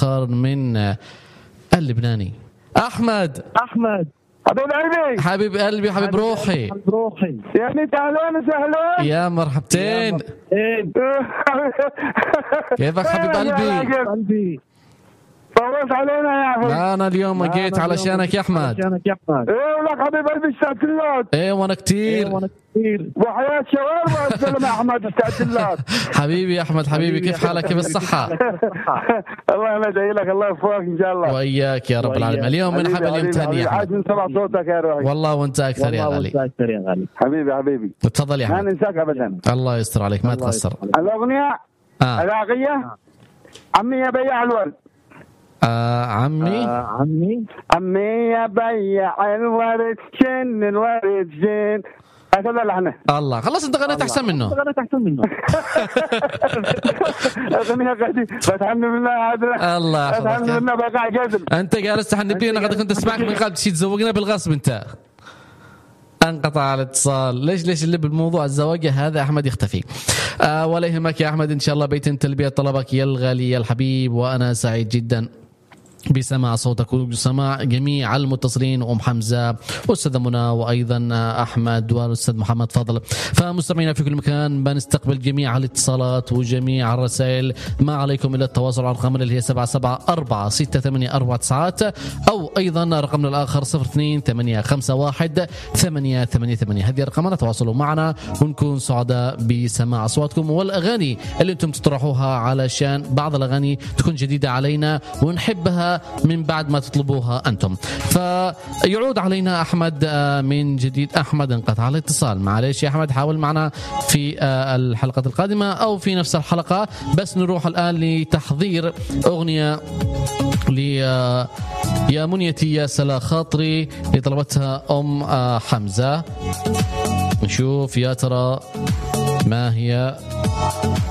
آخر من اللبناني أحمد. حبيب قلبي حبيب روحي يعني أهلا وسهلا يا مرحبتين. كيفك حبيب قلبي؟ طولت علينا يا أخي. أنا اليوم جيت علشانك يا أحمد. إيه لك حبيب قلبي استعدلات. إيه وأنا كتير وحياة شوارما السلام أحمد استعدلات. حبيبي يا أحمد حبيبي كيف حالك كيف الصحة؟ الله يدعي لك الله يوفقك إن شاء الله. وإياك يا رب العالمين. اليوم من حب الامتحان يا أحمد. من سمع صوتك يا روحي. والله وأنت أكثر يا غالي. حبيبي تفضل يا أحمد. ما ننساك أبدا. الله يستر عليك ما تقصر. الأغنية العراقية عمي يا بياع الورد. عمي يا بياع الورد شن الورد شن هكذا لحنه. الله خلاص انت غنيت احسن منه. اغنيه قاعدين بتحمل منها هذا. الله بتحمل منها بقى جذب. انت جالس تحني بينا قد كنت اسمعك من قبل شي تزوجنا بالغصب انت. انقطع الاتصال. ليش اللي بالموضوع الزواج هذا احمد يختفي. ولا يهمك يا احمد ان شاء الله بيتم تلبيه طلبك يا الغالي يا الحبيب. وانا سعيد جدا بسماع صوتك وسماع جميع المتصلين أم حمزة وأستاذ منى وأيضا أحمد والأستاذ محمد فضل. فمستمعينا في كل مكان بنستقبل جميع الاتصالات وجميع الرسائل. ما عليكم إلا التواصل على الرقم اللي هي 774684 أو أيضا رقمنا الآخر 02851888. هذه رقمنا تواصلوا معنا ونكون سعداء بسماع أصواتكم والأغاني اللي أنتم تطرحوها علشان بعض الأغاني تكون جديدة علينا ونحبها من بعد ما تطلبوها أنتم. فيعود علينا أحمد من جديد. أحمد انقطع الاتصال معليش يا أحمد. حاول معنا في الحلقة القادمة أو في نفس الحلقة. بس نروح الآن لتحضير أغنية يا منيتي يا سلا خاطري اللي طلبتها أم حمزة. نشوف يا ترى ما هي